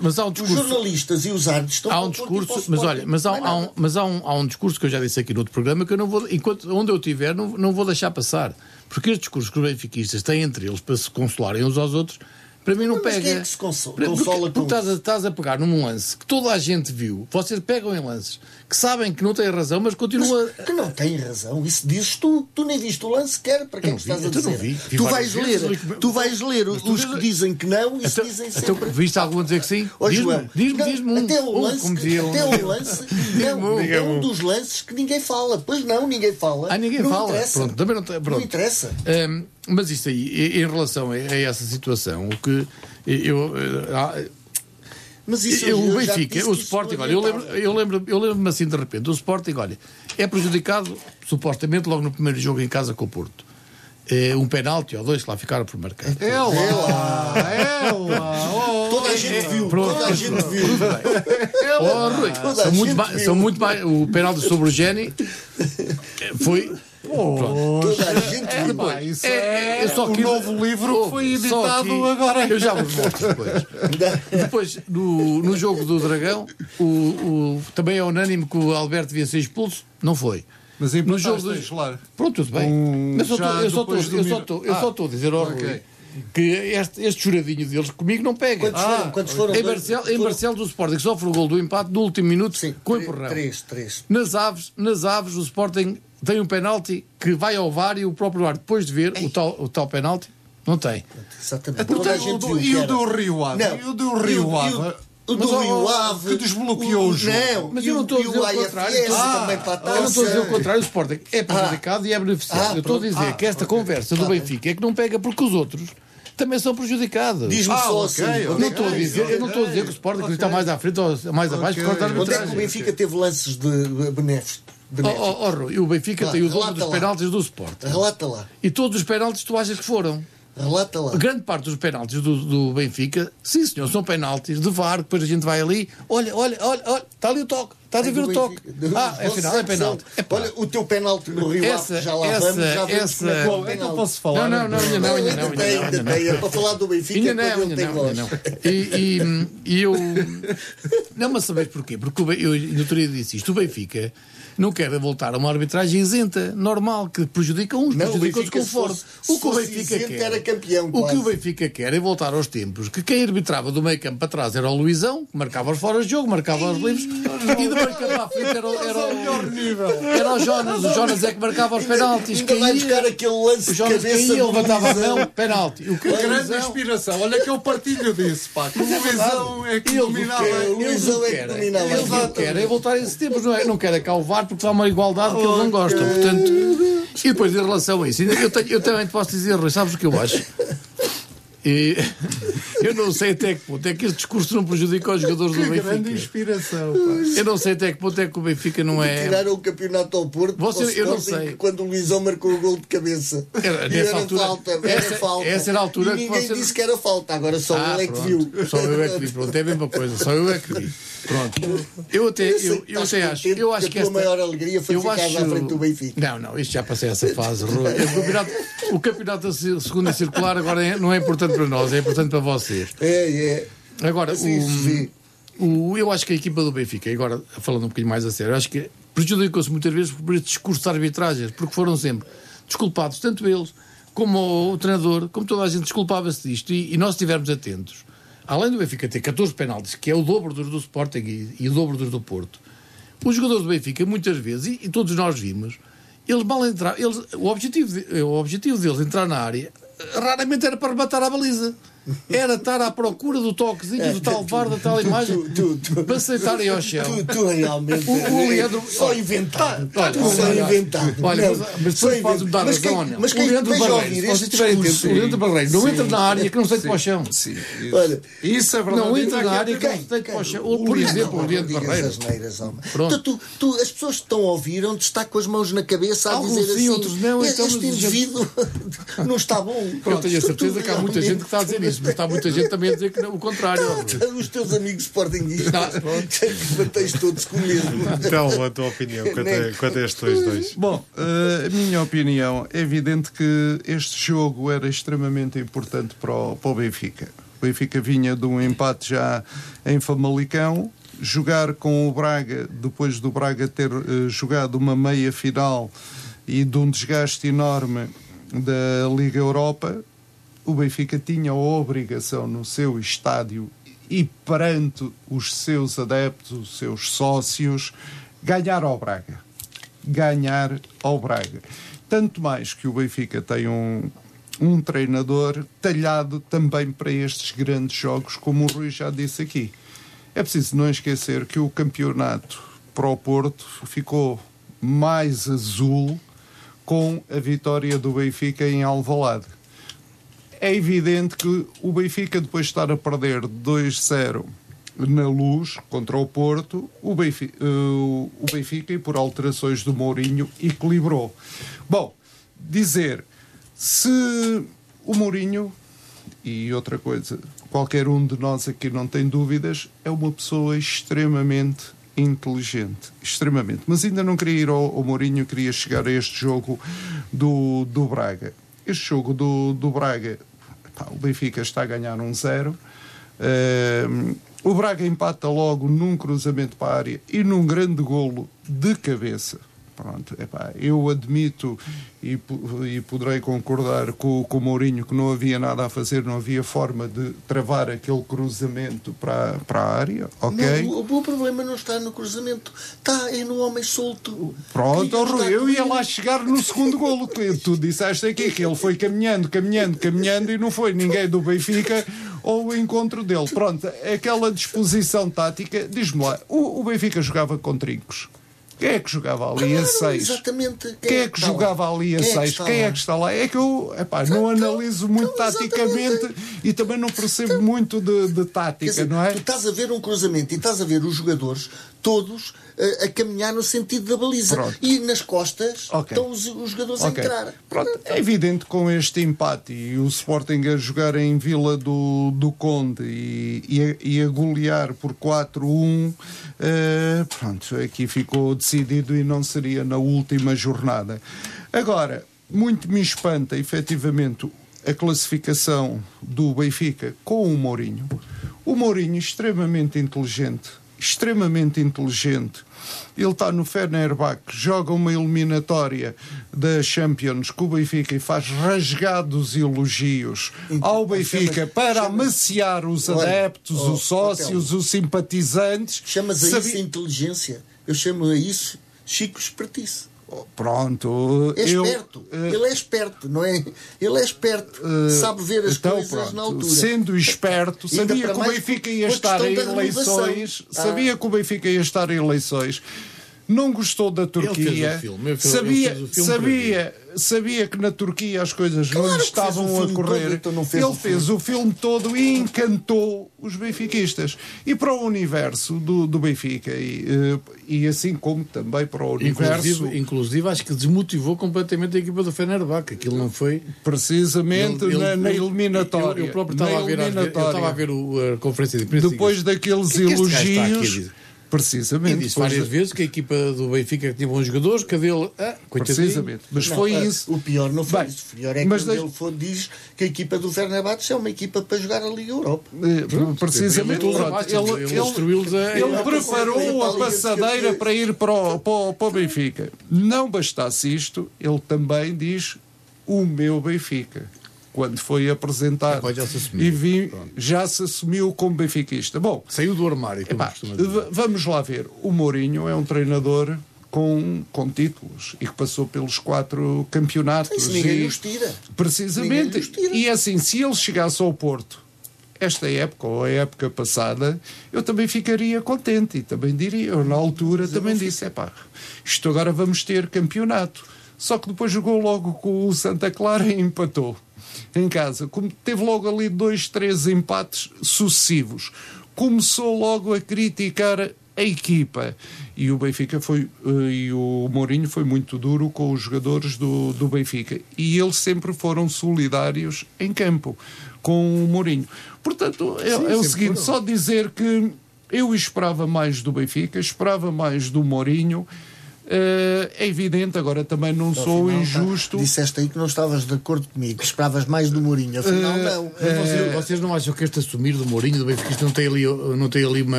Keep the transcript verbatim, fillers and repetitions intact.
mas há um discurso, os jornalistas e os árbitros estão há um discurso, mas olha, mas há, há, um, mas há, um, há um discurso que eu já disse aqui no outro programa que eu não vou, enquanto onde eu estiver, não, não vou deixar passar. Porque estes discursos que os benfiquistas têm entre eles para se consolarem uns aos outros, para mim não mas pega. Quem é que se consola, porque, consola porque com estás a, estás a pegar num lance que toda a gente viu, vocês pegam em lances que sabem que não têm razão, mas continuam mas que não têm razão. Isso dizes tu. Tu nem viste o lance sequer. Para que é que estás a dizer? Não vi. Vi tu vais ler, vezes, tu vais ler os tu que dizem que não e então, dizem sempre. Então, viste algum dizer que sim? Oh, diz-me, João, diz-me, não, diz-me um. Até o um, lance, como dizia até um, o lance não, é um dos lances que ninguém fala. Pois não, ninguém fala. Ah, ninguém não fala. Interessa. Pronto, também não, pronto. não interessa. Um, mas isto aí, em relação a, a essa situação, o que eu... eu Mas isso eu, eu o Benfica, o Sporting, olha, eu lembro, eu lembro, eu lembro-me assim de repente, o Sporting, olha, é prejudicado supostamente logo no primeiro jogo em casa com o Porto. É, um penalti ou dois que lá ficaram por marcar. É lá, é lá. Oh, toda a gente viu. Pronto, toda a gente viu. É oh, Rui, são muito, mais, são muito mais. O penalti sobre o Geni foi. Oh, toda a gente é, viu. pá, isso É, é, é só o que- novo livro que foi editado aqui- agora. Eu já vos mostro depois. Depois, no, no jogo do Dragão, o, o- também é unânime que o Alberto devia ser expulso. Não foi. Mas No jogo empataste, dos- claro. Pronto, tudo bem. Um, Mas eu só já tô- eu só depois estou do eu só minu- estou- eu Ah, só estou a dizer ao ok. Rui que este, este choradinho deles comigo não pega. Quantos foram? Quantos foram? Em Marcelo, em Marcelo do Sporting sofre o gol do empate no último minuto Sim, com três, empurrão. três, três. Nas aves, nas aves, o Sporting tem um penalti que vai ao V A R e o próprio V A R, depois de ver o tal, o tal penalti, não tem. Exatamente. Então, Toda a o gente do- viu e que o era. do Rio Ave? Não. E o do Rio E o- Ave? e o- O Mas, do oh, Rio Ave que desbloqueou o jogo. Não, Mas e eu não o- estou a e dizer o o contrário. A F S Ah, também para a taça. Eu não estou a dizer o contrário, o Sporting é prejudicado e é beneficiado. Ah, eu estou a pronto. dizer Ah, que esta ok. conversa do Tá bem. Benfica é que não pega porque os outros também são prejudicados. Diz-me Ah, só ok, assim. ok. Onde Não é que estou a dizer, eu não estou a dizer que o Sporting Ok. está mais à frente ou mais abaixo Ok. por causa da Onde é que o arbitragem. Benfica teve lances de benéficos? Oh, benéficos? oh, oh, Rui, o Benfica Lá, tem o dobro relata dos lá. penaltis do Sporting. Relata lá. E todos os penaltis tu achas que foram. Relata lá. A grande parte dos penaltis do, do Benfica, sim senhor, são penaltis de V A R, depois a gente vai ali, olha, olha, olha, olha, está ali o toque, estás a ver o toque. Ah, afinal é penalti. Epá. Olha, o teu penalti no Rio Essa- Ave, já lá essa- vamos, já vemos essa- como é que é o Bom, então penalti. posso falar? Não, não, não, ainda não, ainda não, Ainda ainda tem, não, ainda ainda tem. não. É para falar do Benfica, Ainda quando não, ele ainda tem não, voz. ainda não. E, e, e eu. Não, mas sabes porquê? Porque o Ben- eu, no outro dia disse isto: o Benfica não quer voltar a uma arbitragem isenta, normal, que prejudica uns, Não, o prejudica outros Benfica, se conforme. fosse- se O que o fosse Benfica isento, quer. era campeão, O que quase. o Benfica quer é voltar aos tempos que quem arbitrava do meio campo para trás era o Luizão, que marcava os fora de jogo, marcava os livros, e do meio campo para a frente era, o- era, o- era o Jonas. O Jonas é que marcava os penaltis. Ainda vai buscar Caía, aquele lance o de Jonas cabeça caía, do levantava a Luizão. mão, penalti. O que o Grande Luizão- inspiração. Olha que eu partilho disso, pá. Que o Luizão é que Ele dominava. quer, o Luizão Eles é que querem, dominava. eles não Exatamente. querem é voltar a esse tempo, não, é, não querem acalvar porque há uma igualdade que eles não gostam. Portanto, e depois, em relação a isso, eu, tenho- eu também te posso dizer, Rui, sabes o que eu acho? E, eu não sei até que ponto é que este discurso não prejudica os jogadores do Que grande Benfica. inspiração, pá. Eu não sei até que ponto é que o Benfica não é. Tiraram o campeonato ao Porto. Você- ao eu não Sporting, sei. Quando o Luizão marcou o gol de cabeça. Era- E nessa era altura- falta. Era essa- falta. essa era a altura e que ninguém você- disse que era falta. Agora só Ah, ele é que pronto. viu. Só eu é que vi, pronto, é a mesma coisa, só eu é que vi. Pronto. Eu até, Eu sei eu, que eu estás até acho, contente eu acho que que a tua esta, maior alegria foi eu ficar acho- à frente do Benfica. Não, não, isto já passei essa fase, Rui. O campeonato, o campeonato da se- segunda circular agora é- não é importante para nós, é importante para vocês. É, é. Agora, Assim se vê. o, o, eu acho que a equipa do Benfica, e agora falando um bocadinho mais a sério, eu acho que prejudicou-se muitas vezes por este discurso de arbitragens, porque foram sempre desculpados, tanto eles como o, o treinador, como toda a gente desculpava-se disto, e, e nós estivermos atentos. Além do Benfica ter catorze penaltis, que é o dobro dos do Sporting e, e o dobro dos do Porto, os jogadores do Benfica, muitas vezes, e, e todos nós vimos, eles mal entraram, eles, o, objetivo de- o objetivo deles entrar na área raramente era para rematar a baliza. Era estar à procura do toquezinho, do tal V A R, da tal imagem, tu- tu- para aceitarem ao chão. Tu, tu realmente. O- o Leandro- Só inventado. Olha, só olha, inventado. olha, Não, mas, mas só depois podes-me dar mas razão quem- ou não. Mas O quem Leandro esteja a Barreiros, ouvir se vocês este estiverem atentos, discurso, o Leandro Barreiros não Sim. entra na área que não se deite para o chão. Sim, isso, Olha, isso é verdade. Não entra Ainda na aqui área que até- não se deite para o chão. Ou, O por Leandro, exemplo, o não Leandro digas Barreiros. asneiras, homem. Pronto. Tu, tu, tu- as pessoas que estão a ouvir onde está com as mãos na cabeça a Alguns dizer sim, assim, outros não, este então, mas a gente- indivíduo não está bom. Eu Pronto, tenho a tu- certeza tu que há muita realmente- gente que está a dizer isso, mas está muita gente também a dizer que não, o contrário. Os teus amigos sportinguistas Ah, pronto. que bateis todos com o mesmo. Então, a tua opinião quanto a, quanto a estes dois dois? Bom, eh, a minha opinião, é evidente que este jogo era extremamente importante para o, para o Benfica. O Benfica vinha de um empate já em Famalicão, jogar com o Braga, depois do Braga ter uh, jogado uma meia-final e de um desgaste enorme da Liga Europa, o Benfica tinha a obrigação no seu estádio e perante os seus adeptos, os seus sócios, ganhar ao Braga. Ganhar ao Braga. Tanto mais que o Benfica tem um, um treinador talhado também para estes grandes jogos, como o Rui já disse aqui. É preciso não esquecer que o campeonato para o Porto ficou mais azul com a vitória do Benfica em Alvalade. É evidente que o Benfica, depois de estar a perder dois a zero na Luz contra o Porto, o Benfica, uh, o Benfica, e por alterações do Mourinho, equilibrou. Bom, dizer, se o Mourinho, e outra coisa, qualquer um de nós aqui não tem dúvidas, é uma pessoa extremamente inteligente, extremamente. Mas ainda não queria ir ao, ao Mourinho, queria chegar a este jogo do, do Braga. Este jogo do, do Braga, pá, o Benfica está a ganhar um zero. Uh, o Braga empata logo num cruzamento para a área e num grande golo de cabeça. Pronto, epá, eu admito e, e poderei concordar com, com o Mourinho que não havia nada a fazer, não havia forma de travar aquele cruzamento para, para a área, ok? Não, o, o problema não está no cruzamento, está é no homem solto. Pronto, oh, Rui, eu ia lá chegar no segundo golo. Tu disseste aqui que ele foi caminhando, caminhando, caminhando e não foi ninguém do Benfica ou o encontro dele. Pronto, aquela disposição tática, diz-me lá, o, o Benfica jogava com trincos. Quem é que jogava ali claro, a seis? Exatamente. Quem, quem é que jogava lá? ali a Quem seis? É Quem é que está lá? É que eu epá, não então, analiso muito então, taticamente e também não percebo então, muito de, de tática, dizer, não é? Tu estás a ver um cruzamento e estás a ver os jogadores todos a, a caminhar no sentido da baliza. Pronto. E nas costas okay. estão os, os jogadores okay. a entrar. Pronto. É evidente com este empate e o Sporting a jogar em Vila do, do Conde e, e, a, e a golear por quatro a um, uh, pronto, aqui ficou decidido e não seria na última jornada. Agora, muito me espanta efetivamente a classificação do Benfica com o Mourinho. O Mourinho extremamente inteligente, extremamente inteligente. Ele está no Fenerbahçe, joga uma eliminatória da Champions com o Benfica e faz rasgados elogios ao Benfica para amaciar os adeptos, os sócios, os simpatizantes. Chamas a isso inteligência? Eu chamo a isso Chico Espertice. Pronto, é eu, esperto, uh, ele é esperto, não é? Ele é esperto, uh, sabe ver as então, coisas pronto, na altura. Sendo esperto, sabia que o Benfica ia estar em eleições, ah. sabia que o Benfica ia estar em eleições. Não gostou da Turquia, filme, sabia, sabia, sabia que na Turquia as coisas claro não estavam a correr. Todo, então fez ele o fez filme. o filme todo e encantou os benfiquistas. E para o universo do, do Benfica, e, e assim como também para o universo... Inclusive, inclusive acho que desmotivou completamente a equipa do Fenerbahçe. Aquilo não foi... Precisamente ele, ele, na, na eliminatória. Eu, eu próprio estava a ver, eu estava a ver o, a conferência de imprensa. Depois daqueles que elogios... Precisamente. E disse várias de... vezes que a equipa do Benfica tinha bons jogadores, que a dele... Ah, Precisamente. Mas não, foi isso. O pior não foi Bem, isso. O pior é que mas ele foi, diz que a equipa do Fenerbahçe é uma equipa para jogar a Liga Europa. É, precisamente. Ele, ele, ele, ele, ele preparou a passadeira para ir para o, para, o, para o Benfica. Não bastasse isto, ele também diz o meu Benfica. Quando foi apresentado já se e vi, já se assumiu como benfiquista. Bom, saiu do armário. Epá, vamos lá ver. O Mourinho é um treinador com, com títulos e que passou pelos quatro campeonatos. Isso ninguém os tira. Precisamente. Os tira. E assim, se ele chegasse ao Porto esta época ou a época passada, eu também ficaria contente e também diria, eu na altura Mas também disse, epá, isto agora vamos ter campeonato. Só que depois jogou logo com o Santa Clara e empatou em casa. Como teve logo ali dois, três empates sucessivos, começou logo a criticar a equipa. E o Benfica foi, e o Mourinho foi muito duro com os jogadores do, do Benfica. E eles sempre foram solidários em campo com o Mourinho. Portanto, é, Sim, é o seguinte, foram. Só dizer que eu esperava mais do Benfica, esperava mais do Mourinho. Uh, é evidente, agora também não Afinal, sou injusto. Tá, disseste aí que não estavas de acordo comigo, que esperavas mais do Mourinho, afinal uh, não. Uh, vocês, vocês não acham que este assumir do Mourinho, do Benfica, não tem ali, não tem ali uma